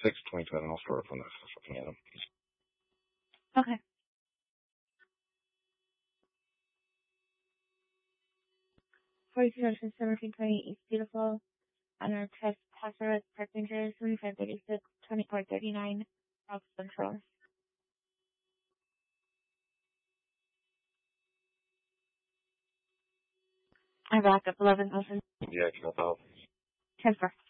6/27. I'll start from this. Looking at them. Okay. $42 1720 East Beautiful. On our test passer with park ranger 7536 2439 Rock Central. I back up 11,000. Yeah, I can help out. 10-4.